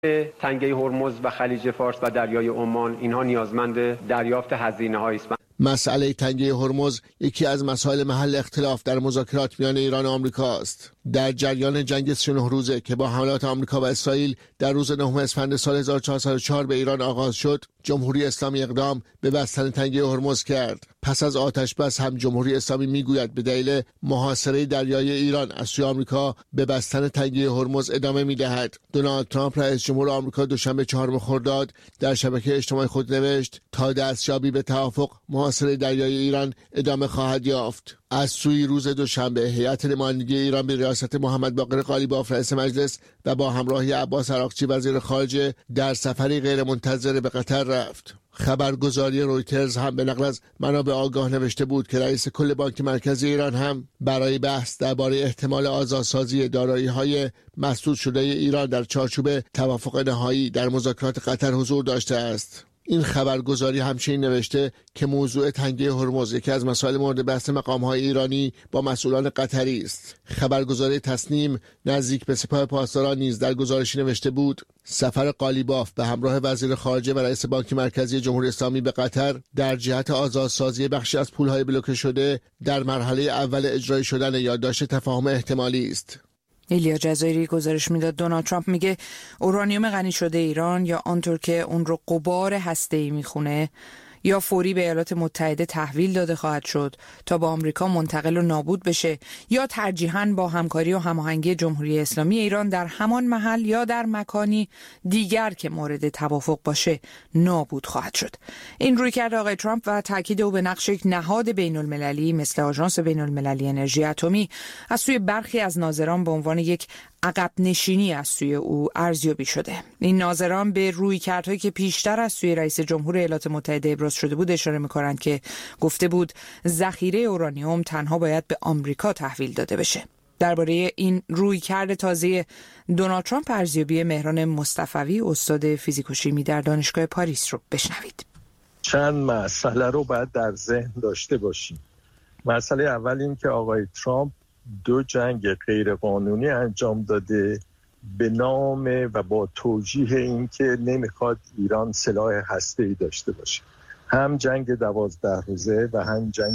تنگه هرمز و خلیج فارس و دریای عمان اینها نیازمند دریافت هزینه‌هایی است. مسئله تنگه هرمز یکی از مسائل محل اختلاف در مذاکرات میان ایران و آمریکا است. در جریان جنگ 39 روزه که با حملات آمریکا و اسرائیل در روز 9 اسفند سال 1404 به ایران آغاز شد، جمهوری اسلامی اقدام به بستن تنگه هرمز کرد. پس از آتش بس هم جمهوری اسلامی میگوید به دلیل محاصره دریایی ایران از سوی آمریکا به بستن تنگه هرمز ادامه میدهد. دونالد ترامپ رئیس جمهور آمریکا دوشنبه 4 خرداد در شبکه اجتماعی خود نوشت تا دستیابی به توافق محاصره دریایی ایران ادامه خواهد یافت. از سوی روز دوشنبه هیئت نمایندگی ایران به ریاست محمد باقر قالیباف رئیس مجلس و با همراهی عباس عراقچی وزیر خارجه در سفری غیرمنتظره به قطر رفت. خبرگزاری رویترز هم به نقل از منابع آگاه نوشته بود که رئیس کل بانک مرکزی ایران هم برای بحث درباره احتمال آزادسازی دارایی‌های مسدود شده ایران در چارچوب توافق نهایی در مذاکرات قطر حضور داشته است. این خبرگزاری همچنین نوشته که موضوع تنگه هرمز یکی از مسائل مورد بحث مقام‌های ایرانی با مسئولان قطری است. خبرگزاری تصنیم نزدیک به سپاه پاسداران نیز در گزارشی نوشته بود سفر قالیباف به همراه وزیر خارجه و رئیس بانک مرکزی جمهوری اسلامی به قطر در جهت آزادسازی بخشی از پول‌های بلوکه شده در مرحله اول اجرایی شدن یادداشت تفاهم احتمالی است. ایلیا جزایری گزارش میداد دونالد ترامپ میگه اورانیوم غنی شده ایران یا آنطور که اون رو غبار هسته‌ای میخونه یا فوری به ایالات متحده تحویل داده خواهد شد تا با آمریکا منتقل و نابود بشه یا ترجیحاً با همکاری و هماهنگی جمهوری اسلامی ایران در همان محل یا در مکانی دیگر که مورد توافق باشه نابود خواهد شد. این رویکرد آقای ترامپ و تاکید او به نقش یک نهاد بین‌المللی مثل آژانس بین‌المللی انرژی اتمی از سوی برخی از ناظران به عنوان یک عقب نشینی از سوی او ارزیابی شده. این ناظران به رویکردهایی که پیشتر از سوی رئیس جمهور ایالات متحده ابراز شده بود اشاره می‌کنند که گفته بود ذخیره اورانیوم تنها باید به آمریکا تحویل داده بشه. درباره این رویکرد تازه دونالد ترامپ ارزیابی مهران مصطفوی استاد فیزیک و شیمی در دانشگاه پاریس رو بشنوید. چند مسئله رو باید در ذهن داشته باشیم. مسئله اول این که آقای ترامپ 2 جنگ غیرقانونی انجام داده به نام و با توجیه این که نمیخواد ایران سلاح هسته‌ای داشته باشه. هم جنگ 12 روزه و هم جنگ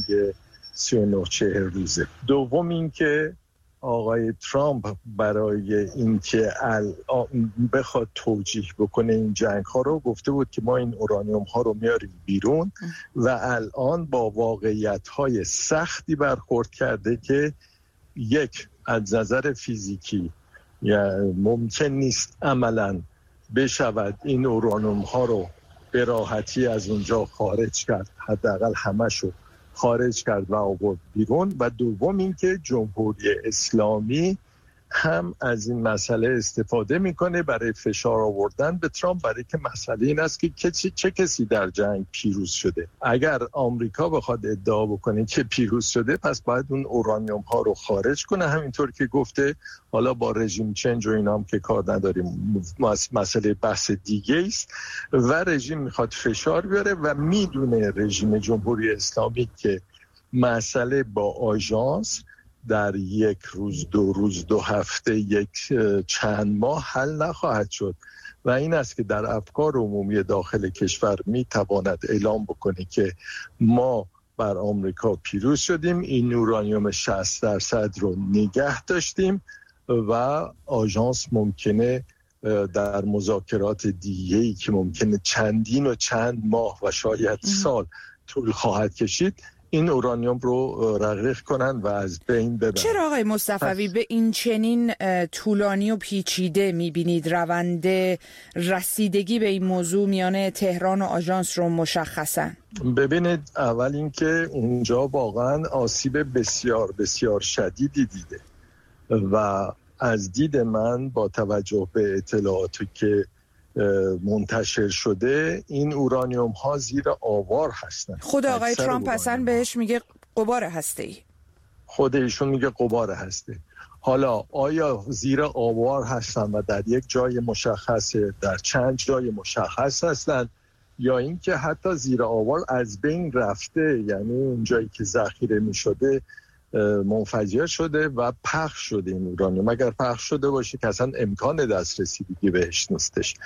39 روزه. دوم این که آقای ترامپ برای اینکه بخواد توجیه بکنه این جنگ ها رو گفته بود که ما این اورانیوم ها رو میاریم بیرون و الان با واقعیت های سختی برخورد کرده که یک از نظر فیزیکی ممکن نیست عملاً بشود این اورانیوم ها رو به راحتی از اونجا خارج کرد، حداقل همه‌شو خارج کرد و آورد بیرون. و دوم اینکه جمهوری اسلامی هم از این مسئله استفاده میکنه برای فشار آوردن به ترامپ، برای که مسئله این است که چه کسی در جنگ پیروز شده. اگر آمریکا بخواد ادعا بکنه که پیروز شده پس باید اون اورانیوم ها رو خارج کنه، همینطور که گفته. حالا با رژیم چنج و اینا هم که کار نداریم، مسئله بحث دیگه است. و رژیم میخواد فشار بیاره و میدونه رژیم جمهوری اسلامی که مسئله با آژانس در 1 روز 2 روز 2 هفته چند ماه حل نخواهد شد و این است که در افکار عمومی داخل کشور میتواند اعلام بکنه که ما بر آمریکا پیروز شدیم، این اورانیوم 60% رو نگه داشتیم و آژانس ممکنه در مذاکرات دیگه‌ای که ممکنه چندین و چند ماه و شاید سال طول خواهد کشید این اورانیوم رو رقیق کنن و از بین ببرن. چرا آقای مصطفوی به این چنین طولانی و پیچیده میبینید روند رسیدگی به این موضوع میان تهران و آژانس رو مشخصا؟ ببینید، اول اینکه اونجا واقعا آسیب بسیار بسیار شدیدی دیده و از دید من با توجه به اطلاعاتی که منتشر شده این اورانیوم ها زیر آوار هستن. خود آقای ترامپ اصلا بهش میگه غبار هسته‌ای. خود ایشون میگه غبار هسته. حالا آیا زیر آوار هستن و در یک جای مشخصه، در چند جای مشخص هستن، یا اینکه حتی زیر آوار از بین رفته، یعنی اون جایی که ذخیره میشده منفجر شده و پخش شده این اورانیوم. اگر پخش شده باشه که اصلا امکان دسترسی دیگه بهش نیستش.